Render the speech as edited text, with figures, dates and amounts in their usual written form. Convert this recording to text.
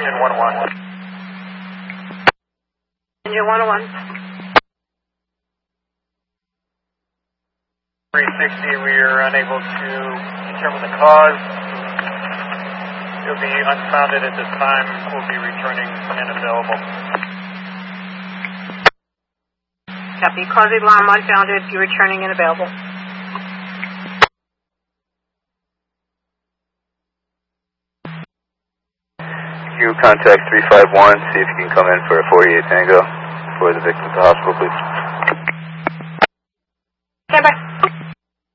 Engine 101. Engine 101. 360, we are unable to determine the cause. It will be unfounded at this time. We'll be returning unavailable. Copy. Cause alarm unfounded. You're returning unavailable. You contact 351, see if you can come in for a 48 Tango for the victim to the hospital, please.